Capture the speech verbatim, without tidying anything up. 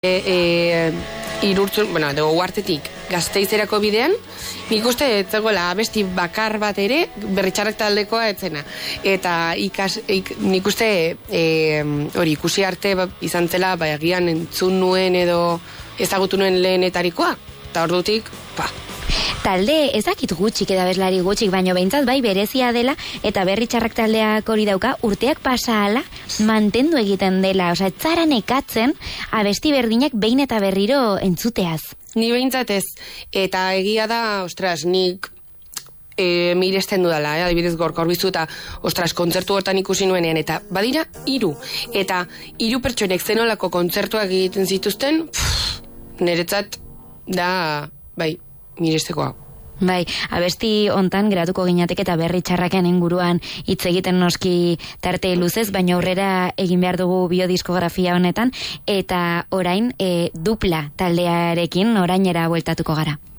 E, e, irurtzun, bueno, dugu Uhartetik Gasteizerako bidean, nik uste etzegoela abesti bakar bat ere Berritxarrak taldekoa etzena. Eta ikas, ik, nik uste e, hori ikusi arte izan zela, bai agian entzun nuen edo ezagutu nuen lehenetarikoa. Eta ordutik, pa. Talde ezakit gutxik eda bezlari gutxik, baino behintzat bai berezia dela, eta Berritxarrak taldeak hori dauka, urteak pasa ala, mantendu egiten dela, osea, etzaran ekatzen abesti berdinak behin eta berriro entzuteaz. Ni behintzat ez, eta egia da, ostras, nik e, miresten dudala, eh? Adibidez Gorka Orbizu eta, ostras, kontzertu hortan ikusi nuenean, eta badira, hiru, eta hiru pertsonek zenolako kontzertuak egiten zituzten, pff, niretzat da, bai, mirestekoa. Bai, abesti hontan geratuko ginatek eta Berritxarraken inguruan hitz egiten noski tarte luzez, baina aurrera egin behar dugu biodiskografia honetan, eta orain e, dupla taldearekin orainera bueltatuko gara.